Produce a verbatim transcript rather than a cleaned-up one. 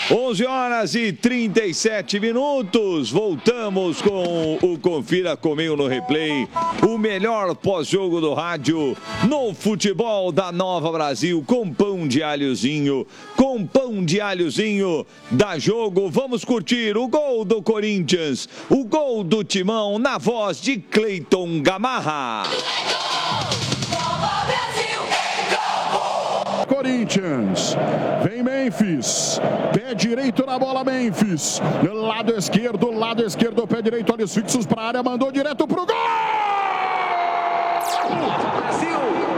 onze horas e trinta e sete minutos. Voltamos com o Confira Comigo no Replay. O melhor pós-jogo do rádio no futebol da Nova Brasil. Com pão de alhozinho. Com pão de alhozinho da Jogo. Vamos curtir o gol do Corinthians. O gol do Timão na voz de Cleiton Gamarra. Corinthians, vem Memphis, pé direito na bola Memphis, lado esquerdo, lado esquerdo, pé direito, olhos fixos para a área, mandou direto pro gol! Brasil!